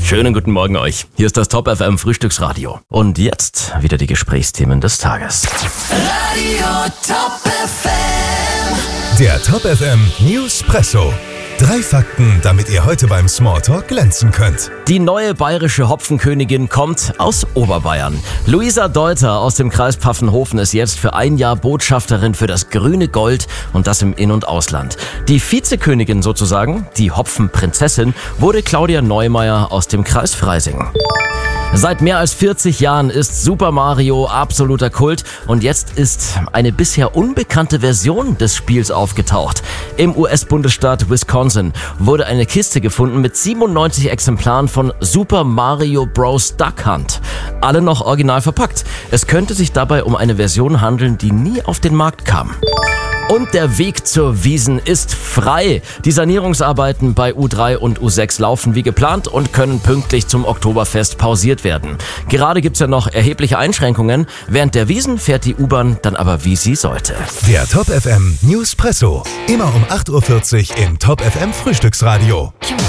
Schönen guten Morgen euch. Hier ist das Top FM Frühstücksradio. Und jetzt wieder die Gesprächsthemen des Tages. Radio Top FM. Der Top FM Newspresso. 3 Fakten, damit ihr heute beim Smalltalk glänzen könnt. Die neue bayerische Hopfenkönigin kommt aus Oberbayern. Luisa Deuter aus dem Kreis Pfaffenhofen ist jetzt für ein Jahr Botschafterin für das grüne Gold und das im In- und Ausland. Die Vizekönigin sozusagen, die Hopfenprinzessin, wurde Claudia Neumeier aus dem Kreis Freising. Seit mehr als 40 Jahren ist Super Mario absoluter Kult und jetzt ist eine bisher unbekannte Version des Spiels aufgetaucht. Im US-Bundesstaat Wisconsin wurde eine Kiste gefunden mit 97 Exemplaren von Super Mario Bros. Duck Hunt. Alle noch original verpackt. Es könnte sich dabei um eine Version handeln, die nie auf den Markt kam. Und der Weg zur Wiesn ist frei. Die Sanierungsarbeiten bei U3 und U6 laufen wie geplant und können pünktlich zum Oktoberfest pausiert werden. Gerade gibt's ja noch erhebliche Einschränkungen. Während der Wiesn fährt die U-Bahn dann aber, wie sie sollte. Der Top FM Newspresso. Immer um 8.40 Uhr im Top FM Frühstücksradio.